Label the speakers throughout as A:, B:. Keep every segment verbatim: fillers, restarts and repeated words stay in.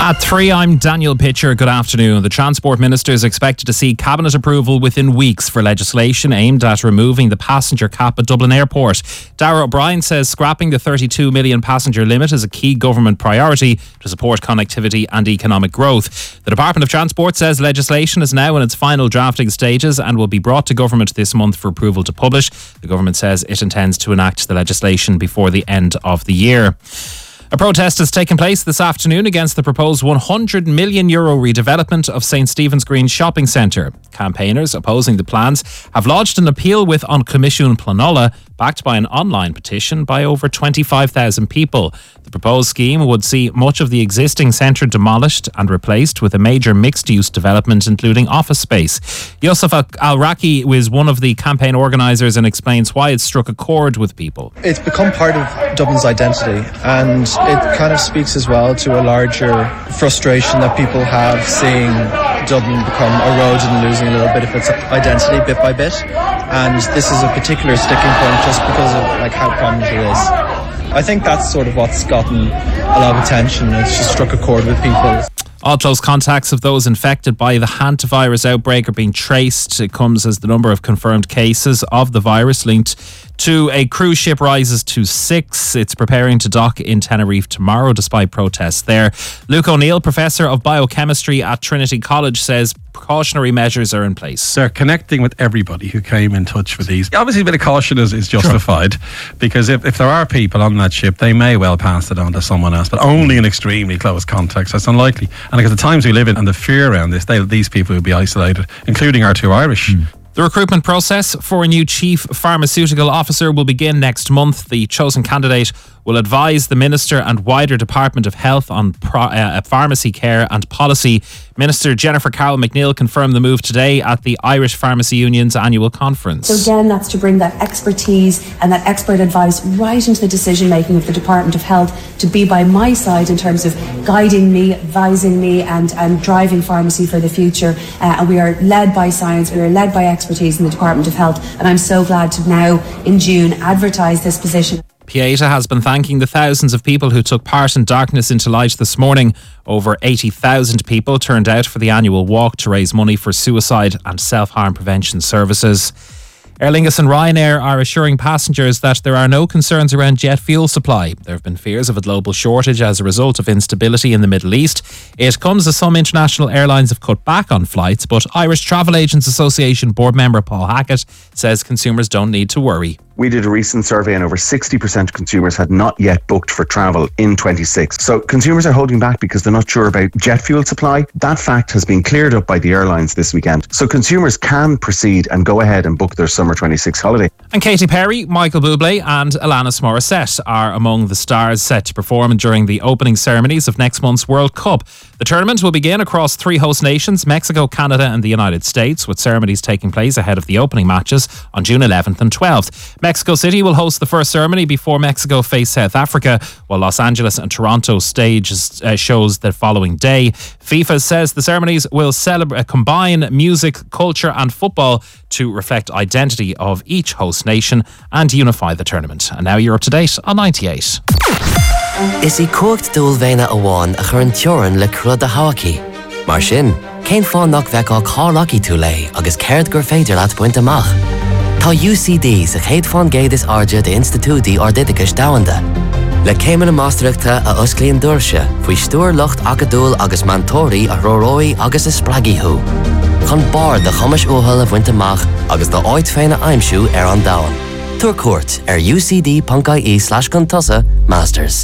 A: At three, I'm Daniel Pitcher. Good afternoon. The Transport Minister is expected to see Cabinet approval within weeks for legislation aimed at removing the passenger cap at Dublin Airport. Darragh O'Brien says scrapping the thirty-two million passenger limit is a key government priority to support connectivity and economic growth. The Department of Transport says legislation is now in its final drafting stages and will be brought to government this month for approval to publish. The government says it intends to enact the legislation before the end of the year. A protest has taken place this afternoon against the proposed one hundred million euro redevelopment of St Stephen's Green shopping centre. Campaigners opposing the plans have lodged an appeal with An Comisiún Pleanála, backed by an online petition by over twenty-five thousand people. The proposed scheme would see much of the existing centre demolished and replaced with a major mixed-use development including office space. Yusuf Al-Raki was one of the campaign organisers and explains why it struck a chord with people.
B: It's become part of Dublin's identity, and it kind of speaks as well to a larger frustration that people have seeing Dublin become eroded and losing a little bit of its identity bit by bit. And this is a particular sticking point just because of like how prominent it is. I think that's sort of what's gotten a lot of attention. It's just struck a chord with people.
A: All close contacts of those infected by the hantavirus outbreak are being traced. It comes as the number of confirmed cases of the virus linked to a cruise ship rises to six. It's preparing to dock in Tenerife tomorrow despite protests there. Luke O'Neill, Professor of Biochemistry at Trinity College, says precautionary measures are in place.
C: They're connecting with everybody who came in touch with these. Obviously a bit of caution is, is justified, sure, because if, if there are people on that ship, they may well pass it on to someone else, but only in extremely close context. That's unlikely. And because the times we live in and the fear around this, they, these people will be isolated, including our two Irish. Mm.
A: The recruitment process for a new chief pharmaceutical officer will begin next month. The chosen candidate will advise the Minister and wider Department of Health on pro- uh, pharmacy care and policy. Minister Jennifer Carroll McNeill confirmed the move today at the Irish Pharmacy Union's annual conference.
D: So again, that's to bring that expertise and that expert advice right into the decision making of the Department of Health, to be by my side in terms of guiding me, advising me and, and driving pharmacy for the future. Uh, and we are led by science, we are led by expertise in the Department of Health, and I'm so glad to now in June advertise this position.
A: Pieta has been thanking the thousands of people who took part in Darkness into Light this morning. Over eighty thousand people turned out for the annual walk to raise money for suicide and self-harm prevention services. Aer Lingus and Ryanair are assuring passengers that there are no concerns around jet fuel supply. There have been fears of a global shortage as a result of instability in the Middle East. It comes as some international airlines have cut back on flights, but Irish Travel Agents Association board member Paul Hackett says consumers don't need to worry.
E: We did a recent survey and over sixty percent of consumers had not yet booked for travel in twenty-six. So consumers are holding back because they're not sure about jet fuel supply. That fact has been cleared up by the airlines this weekend. So consumers can proceed and go ahead and book their summer twenty-six holiday.
A: And Katy Perry, Michael Bublé and Alanis Morissette are among the stars set to perform during the opening ceremonies of next month's World Cup. The tournament will begin across three host nations, Mexico, Canada and the United States, with ceremonies taking place ahead of the opening matches on June eleventh and twelfth. Mexico City will host the first ceremony before Mexico face South Africa, while Los Angeles and Toronto stage uh, shows the following day. FIFA says the ceremonies will celebrate, combine music, culture and football to reflect identity of each host nation and unify the tournament. And now you're up to date on ninety-eight.
F: Is I cuacht dúil bhéine amháin a chur an teorann le crud a hawaci? Mar sin, cén fáin nach bheith á cálaci tú lé agus céird gur féidir leat buint amach. Tá U C D sa chéad fáin géad is airde de Institútaí Ordidicais Domhanda. Le céimeanna mástreachta a osclaíonn dúirse, faoi stúr lucht agadúil agus mantóirí a róróí agus a spragiú. Chun bar de chumas óhal a bhaint amach agus do áit féine aimsiú ar an domhan. Tuair cuairt ar ucd.ie slash contusa masters.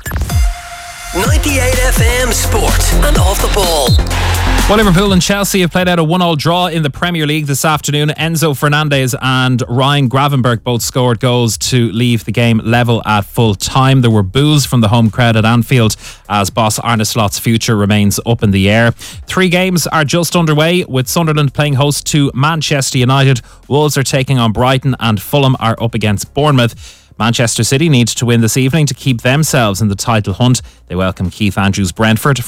G: ninety-eight F M Sport and Off the Ball.
A: Well, Liverpool and Chelsea have played out a one all draw in the Premier League this afternoon. Enzo Fernandez and Ryan Gravenberch both scored goals to leave the game level at full time. There were boos from the home crowd at Anfield as boss Arne Slot's future remains up in the air. Three games are just underway, with Sunderland playing host to Manchester United. Wolves are taking on Brighton and Fulham are up against Bournemouth. Manchester City need to win this evening to keep themselves in the title hunt. They welcome Keith Andrews' Brentford